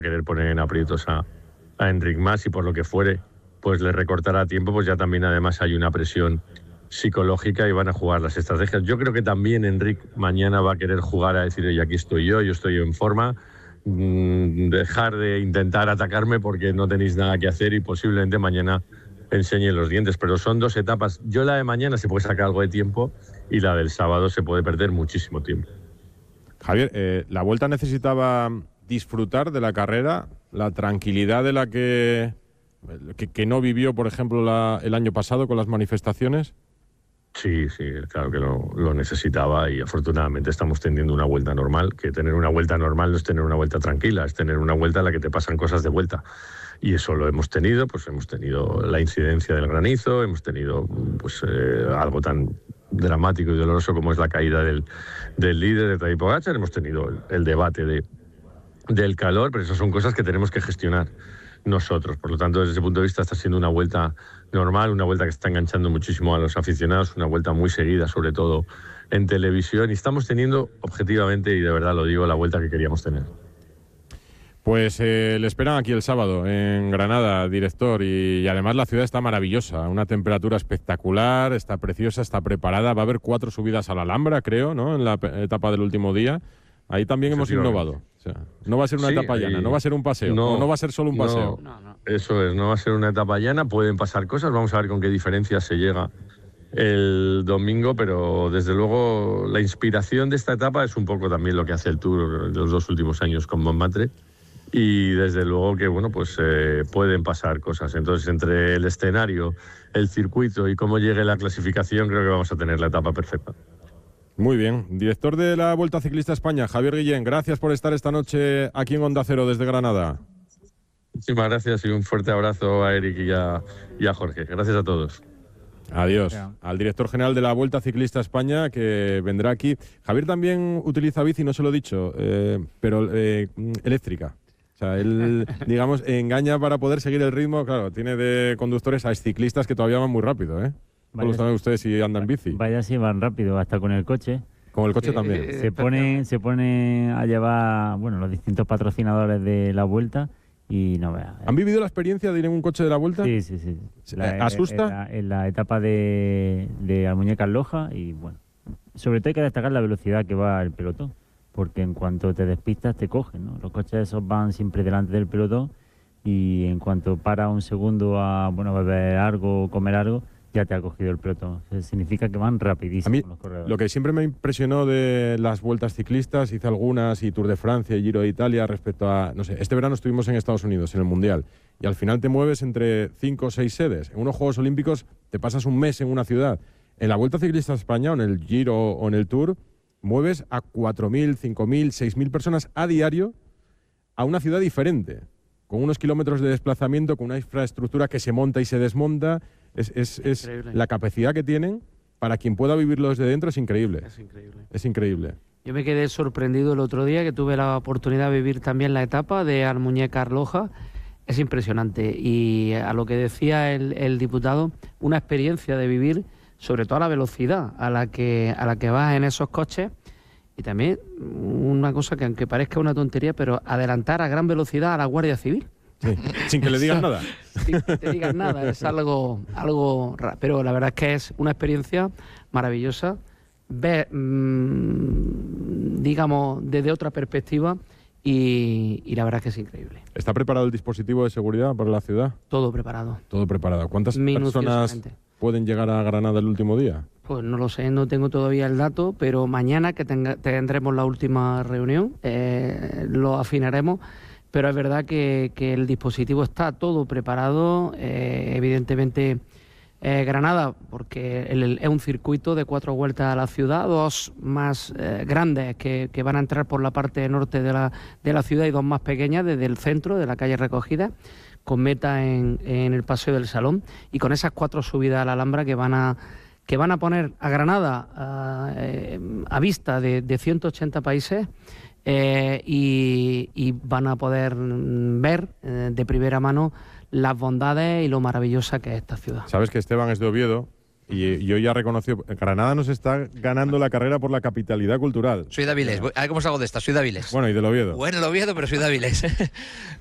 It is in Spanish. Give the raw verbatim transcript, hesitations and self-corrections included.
querer poner en aprietos a, a Enric Mas y por lo que fuere, pues le recortará tiempo, pues ya también además hay una presión psicológica y van a jugar las estrategias. Yo creo que también Enric mañana va a querer jugar a decir, oye, aquí estoy yo, yo estoy en forma, mmm, dejar de intentar atacarme porque no tenéis nada que hacer y posiblemente mañana enseñe los dientes, pero son dos etapas. Yo la de mañana se puede sacar algo de tiempo y la del sábado se puede perder muchísimo tiempo. Javier, eh, la Vuelta necesitaba disfrutar de la carrera, la tranquilidad de la que, que, que no vivió, por ejemplo, la, el año pasado con las manifestaciones. Sí, sí, claro que lo, lo necesitaba y afortunadamente estamos teniendo una vuelta normal, que tener una vuelta normal no es tener una vuelta tranquila, es tener una vuelta en la que te pasan cosas de vuelta. Y eso lo hemos tenido, pues hemos tenido la incidencia del granizo, hemos tenido pues eh, algo tan dramático y doloroso como es la caída del, del líder de Tadej Pogačar, hemos tenido el, el debate de, del calor, pero esas son cosas que tenemos que gestionar nosotros. Por lo tanto, desde ese punto de vista está siendo una vuelta normal, una vuelta que está enganchando muchísimo a los aficionados, una vuelta muy seguida, sobre todo en televisión, y estamos teniendo, objetivamente, y de verdad lo digo, la vuelta que queríamos tener. Pues eh, le esperan aquí el sábado en Granada, director, y, y además la ciudad está maravillosa, una temperatura espectacular, está preciosa, está preparada, va a haber cuatro subidas a la Alhambra, creo, ¿no?, en la etapa del último día. Ahí también hemos innovado. O sea, no va a ser una sí, etapa llana, ahí, no va a ser un paseo, no, no va a ser solo un paseo. No, no, no. Eso es, no va a ser una etapa llana, pueden pasar cosas, vamos a ver con qué diferencia se llega el domingo, pero desde luego la inspiración de esta etapa es un poco también lo que hace el Tour los dos últimos años con Montmartre. Y desde luego que, bueno, pues eh, pueden pasar cosas. Entonces, entre el escenario, el circuito y cómo llegue la clasificación, creo que vamos a tener la etapa perfecta. Muy bien. Director de la Vuelta Ciclista España, Javier Guillén, gracias por estar esta noche aquí en Onda Cero desde Granada. Muchísimas gracias y un fuerte abrazo a Eric y a, y a Jorge. Gracias a todos. Adiós. Al director general de la Vuelta Ciclista España, que vendrá aquí. Javier también utiliza bici, no se lo he dicho, eh, pero eh, eléctrica. O sea, él, digamos, engaña para poder seguir el ritmo. Claro, tiene de conductores a ciclistas que todavía van muy rápido, ¿eh? ¿Cómo lo saben ustedes si andan en bici? Vaya si van rápido, hasta con el coche. Con el coche también. Se pone, se pone a llevar, bueno, los distintos patrocinadores de la Vuelta y no veas. ¿Han vivido la experiencia de ir en un coche de la Vuelta? Sí, sí, sí. La, ¿Asusta? En la, en la etapa de, de Almuñécar Loja y, bueno, sobre todo hay que destacar la velocidad que va el pelotón. Porque en cuanto te despistas te cogen, ¿no? Los coches esos van siempre delante del pelotón y en cuanto para un segundo a, bueno, beber algo o comer algo, ya te ha cogido el pelotón. Eso significa que van rapidísimo. A mí, los corredores. Lo que siempre me impresionó de las vueltas ciclistas, hice algunas, y Tour de Francia y Giro de Italia, respecto a, no sé, este verano estuvimos en Estados Unidos, en el Mundial, y al final te mueves entre cinco o seis sedes. En unos Juegos Olímpicos te pasas un mes en una ciudad. En la Vuelta Ciclista España, o en el Giro o en el Tour, mueves a cuatro mil, cinco mil, seis mil personas a diario a una ciudad diferente, con unos kilómetros de desplazamiento, con una infraestructura que se monta y se desmonta. Es, es, es la capacidad que tienen para quien pueda vivirlo desde dentro es increíble. Es increíble. Es increíble. Yo me quedé sorprendido el otro día que tuve la oportunidad de vivir también la etapa de Almuñécar Loja. Es impresionante. Y a lo que decía el, el diputado, una experiencia de vivir, sobre todo a la velocidad a la que a la que vas en esos coches, y también una cosa que aunque parezca una tontería, pero adelantar a gran velocidad a la Guardia Civil. Sí, sin que le digan nada. Sin que te digan nada, es algo, algo raro. Pero la verdad es que es una experiencia maravillosa. Ver, mmm, digamos, desde otra perspectiva y, y la verdad es que es increíble. ¿Está preparado el dispositivo de seguridad para la ciudad? Todo preparado. Todo preparado. ¿Cuántas personas pueden llegar a Granada el último día? Pues no lo sé, no tengo todavía el dato, pero mañana que tenga, tendremos la última reunión, eh, lo afinaremos, pero es verdad que, que el dispositivo está todo preparado, eh, evidentemente eh, Granada, porque el, el, es un circuito de cuatro vueltas a la ciudad, dos más eh, grandes que, que van a entrar por la parte norte de la, de la ciudad y dos más pequeñas desde el centro, de la calle Recogida, con meta en, en el Paseo del Salón, y con esas cuatro subidas a la Alhambra que van a que van a poner a Granada a, eh, a vista de, de ciento ochenta países eh, y, y van a poder ver eh, de primera mano las bondades y lo maravillosa que es esta ciudad. Sabes que Esteban es de Oviedo Y, y hoy ya reconoció, Granada nos está ganando la carrera por la capitalidad cultural. Soy de Avilés. A ver cómo salgo de esta. Soy de Avilés. Bueno, y del Oviedo. Bueno, el Oviedo, pero soy de Avilés.